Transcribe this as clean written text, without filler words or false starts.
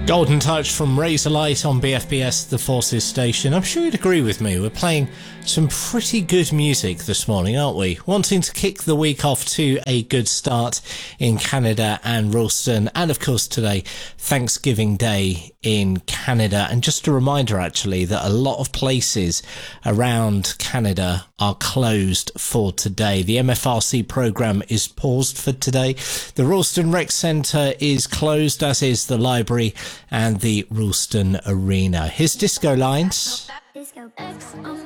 Golden Touch from Razorlight on BFBS, the Forces station. I'm sure you'd agree with me. We're playing some pretty good music this morning, aren't we? Wanting to kick the week off to a good start in Canada and Ralston. And of course today, Thanksgiving Day in Canada. And just a reminder actually that a lot of places around Canada are closed for today. The MFRC programme is paused for today. The Ralston Rec Centre is closed, as is the library and the Ralston Arena. Here's Disco Lines.